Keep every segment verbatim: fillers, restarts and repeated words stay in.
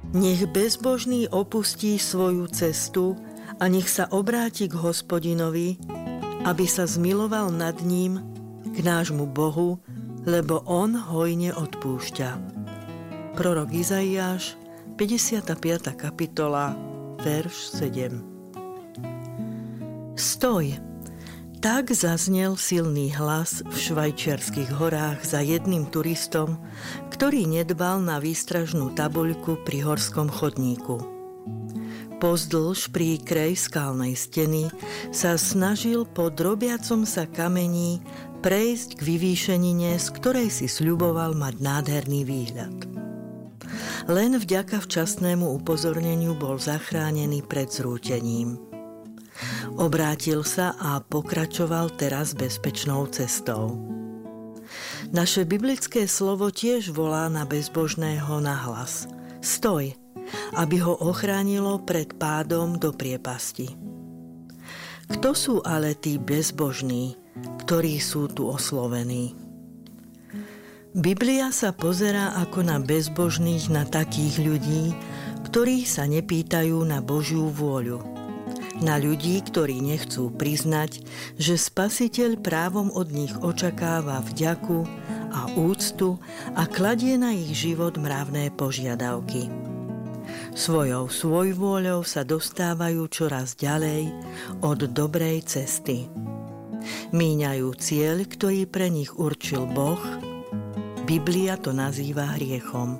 Nech bezbožný opustí svoju cestu a nech sa obráti k Hospodinovi, aby sa zmiloval nad ním, k nášmu Bohu, lebo on hojne odpúšťa. Prorok Izaiáš, päťdesiata piata kapitola, verš sedem. Stoj! Tak zaznel silný hlas v švajčiarskych horách za jedným turistom, ktorý nedbal na výstražnú tabuľku pri horskom chodníku. Pozdĺž príkrej skalnej steny sa snažil po drobiacom sa kamení prejsť k vyvýšenine, z ktorej si sľuboval mať nádherný výhľad. Len vďaka včasnému upozorneniu bol zachránený pred zrútením. Obrátil sa a pokračoval teraz bezpečnou cestou. Naše biblické slovo tiež volá na bezbožného nahlas. Stoj, aby ho ochránilo pred pádom do priepasti. Kto sú ale tí bezbožní, ktorí sú tu oslovení? Biblia sa pozerá ako na bezbožných na takých ľudí, ktorí sa nepýtajú na Božiu vôľu. Na ľudí, ktorí nechcú priznať, že Spasiteľ právom od nich očakáva vďaku a úctu a kladie na ich život mravné požiadavky. Svojou svojvôľou sa dostávajú čoraz ďalej od dobrej cesty. Míňajú cieľ, ktorý pre nich určil Boh. Biblia to nazýva hriechom.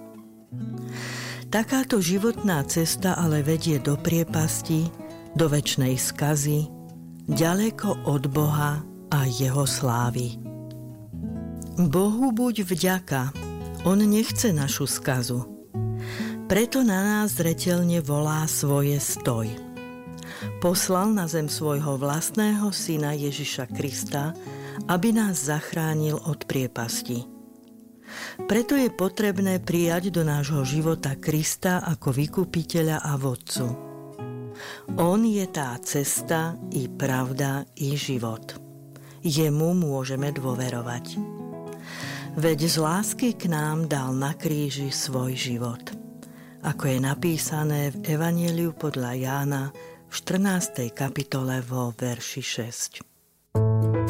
Takáto životná cesta ale vedie do priepasti, do večnej skazy, ďaleko od Boha a jeho slávy. Bohu buď vďaka, on nechce našu skazu. Preto na nás zreteľne volá svoje stoj. Poslal na zem svojho vlastného syna Ježiša Krista, aby nás zachránil od priepasti. Preto je potrebné prijať do nášho života Krista ako vykupiteľa a vodcu. On je tá cesta, i pravda, i život. Jemu môžeme dôverovať. Veď z lásky k nám dal na kríži svoj život. Ako je napísané v Evanjeliu podľa Jána v štrnástej kapitole vo verši šesť.